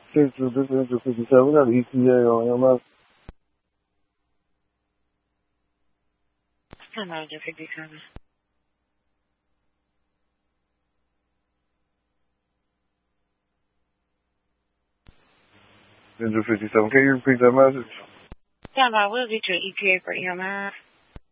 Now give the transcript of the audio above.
Central, this is Central 57. We got an ETA on EMS. Hello, 57. Central 57. Can you repeat that message? Stand by. We'll get you an ETA for EMS.